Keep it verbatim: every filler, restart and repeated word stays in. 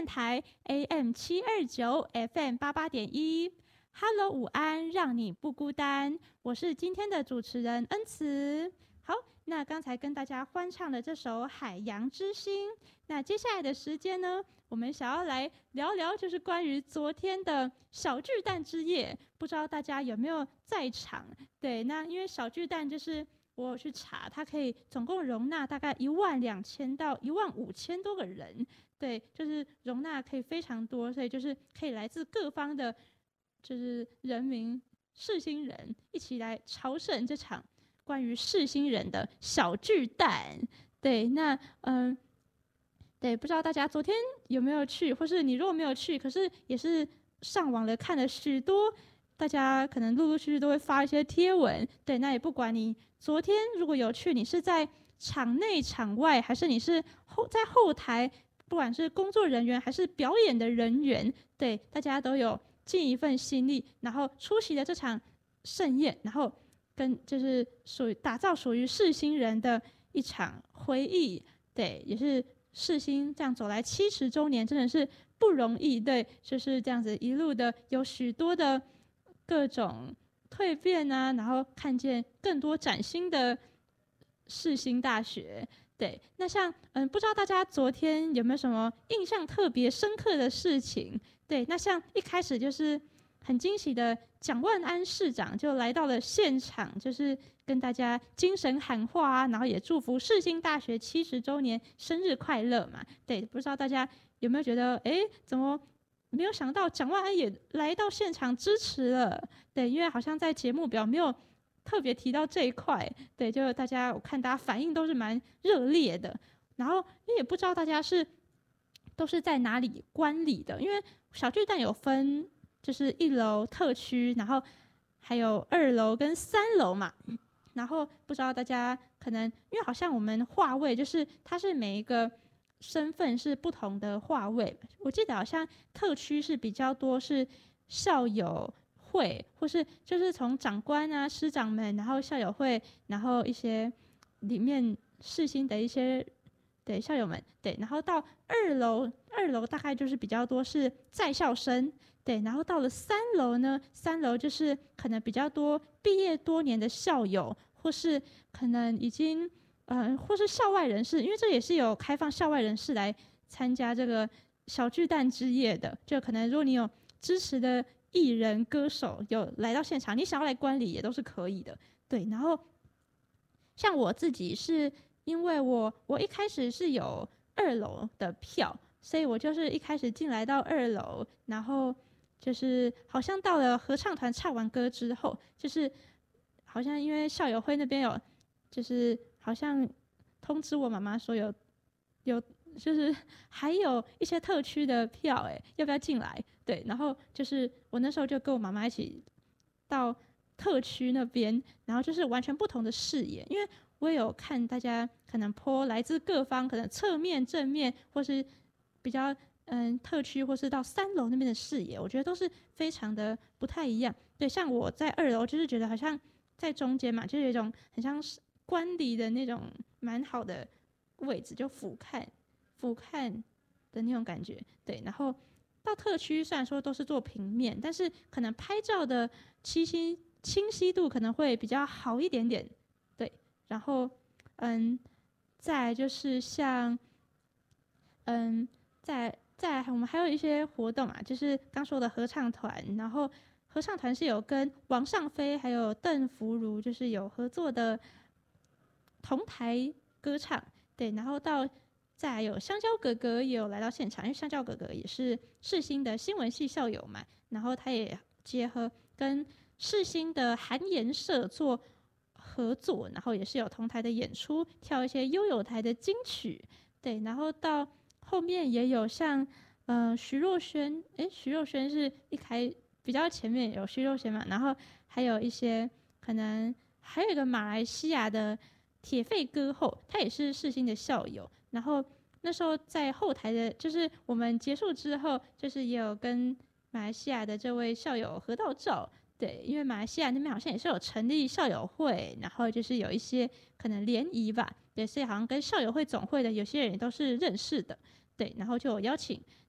电台 A M 七二九 F M 八八点一。Hello， 午安，让你不孤单。我是今天的主持人恩慈。好，那刚才跟大家欢唱了这首《海洋之心》。那接下来的时间呢，我们想要来聊聊，就是关于昨天的小巨蛋之夜。不知道大家有没有在场？对，那因为小巨蛋就是我有去查，它可以总共容纳大概一万两千到一万五千多个人。对，就是容纳可以非常多，所以就是可以来自各方的。就是人民世新人一起来朝圣这场关于世新人的小巨蛋。对，那嗯，对，不知道大家昨天有没有去，或是你如果没有去，可是也是上网了看了许多，大家可能陆陆续续都会发一些贴文。对，那也不管你昨天如果有去，你是在场内场外，还是你是后在后台，不管是工作人员还是表演的人员，对，大家都有尽一份心力，然后出席了这场盛宴，然后跟就是属于打造属于世新人的一场回忆。对，也是世新这样走来七十周年，真的是不容易。对，就是这样子一路的有许多的各种蜕变啊，然后看见更多崭新的世新大学。对，那像嗯，不知道大家昨天有没有什么印象特别深刻的事情？对，那像一开始就是很惊喜的蒋万安市长就来到了现场，就是跟大家精神喊话啊，然后也祝福世新大学七十周年生日快乐嘛。对，不知道大家有没有觉得，哎，怎么没有想到蒋万安也来到现场支持了？对，因为好像在节目表没有特别提到这一块。对，就大家我看大家反应都是蛮热烈的，然后也不知道大家是都是在哪里观礼的，因为小巨蛋有分就是一楼特区，然后还有二楼跟三楼嘛。然后不知道大家可能因为好像我们划位就是它是每一个身份是不同的划位，我记得好像特区是比较多是校友会，或是就是从长官啊师长们，然后校友会，然后一些里面世新的一些对校友们，对，然后到二楼，二楼大概就是比较多是在校生，对，然后到了三楼呢，三楼就是可能比较多毕业多年的校友，或是可能已经呃，或是校外人士，因为这也是有开放校外人士来参加这个小巨蛋之夜的，就可能如果你有支持的艺人歌手有来到现场，你想要来观礼也都是可以的。对，然后像我自己是因为我我一开始是有二楼的票，所以我就是一开始进来到二楼，然后就是好像到了合唱团唱完歌之后，就是好像因为校友会那边有就是好像通知我妈妈说有有就是还有一些特区的票，哎，要不要进来？对，然后就是我那时候就跟我妈妈一起到特区那边，然后就是完全不同的视野，因为我也有看大家可能po来自各方，可能侧面、正面，或是比较嗯特区，或是到三楼那边的视野，我觉得都是非常的不太一样。对，像我在二楼就是觉得好像在中间嘛，就有一种很像是观礼的那种蛮好的位置，就俯瞰俯瞰的那种感觉。对，然后到特区虽然说都是做平面，但是可能拍照的清晰清晰度可能会比较好一点点。对，然后嗯，再来就是像嗯，再再来我们还有一些活动啊，就是刚说的合唱团，然后合唱团是有跟王尚飞还有邓福如就是有合作的同台歌唱。对，然后到再来有香蕉哥哥也有来到现场，因为香蕉哥哥也是世新的新闻系校友嘛，然后他也结合跟世新的韩研社做合作，然后也是有同台的演出，跳一些悠悠台的金曲。对，然后到后面也有像呃徐若瑄，诶，徐若瑄是一开比较前面有徐若瑄嘛，然后还有一些可能还有一个马来西亚的铁肺歌后，他也是世新的校友，然后那时候在后台的，就是我们结束之后，就是也有跟马来西亚的这位校友合到照。对，因为马来西亚那边好像也是有成立校友会，然后就是有一些可能联谊吧，对，所以好像跟校友会总会的有些人也都是认识的。对，然后就有邀请